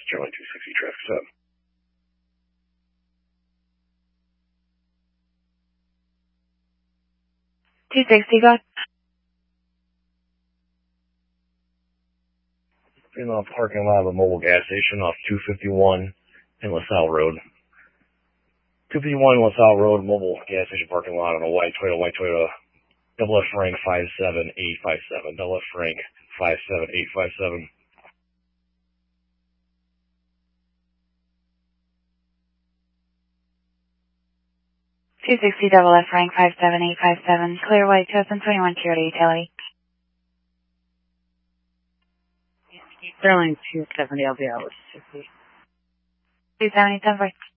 Charlie 260 traffic stop. 260, go ahead. In the parking lot of a mobile gas station off 251 and LaSalle Road. 251 LaSalle Road, mobile gas station parking lot on a white Toyota, double F Frank 57857, double F Frank 57857. 260 double F Frank 57857, clear white 2021 Toyota utility. Sterling 270, I'll be out with 60. 270, 10